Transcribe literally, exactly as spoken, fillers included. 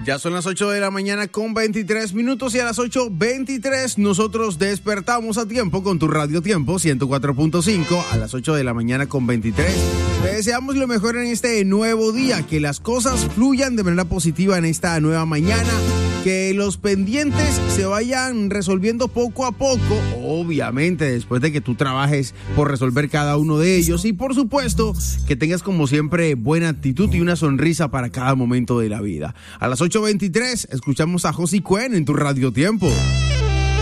Ya son las ocho de la mañana con veintitrés minutos y a las ocho veintitrés nosotros despertamos a tiempo con tu Radio Tiempo ciento cuatro punto cinco a las ocho de la mañana con veintitrés. Te deseamos lo mejor en este nuevo día, que las cosas fluyan de manera positiva en esta nueva mañana, que los pendientes se vayan resolviendo poco a poco, obviamente después de que tú trabajes por resolver cada uno de ellos, y por supuesto que tengas como siempre buena actitud y una sonrisa para cada momento de la vida. A las ocho veintitrés escuchamos a Josie Cuen en tu Radio Tiempo.